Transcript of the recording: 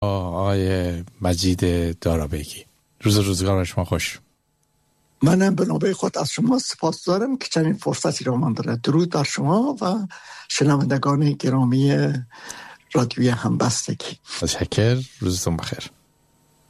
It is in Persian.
آقای مجید دارابگی. روزگار شما خوش. منم به نوبه خود از شما سپاس دارم که چنین فرصتی را من داره. درود بر شما و شنوندگان گرامی رادیوی همبستگی. تشکر. روزتون بخیر.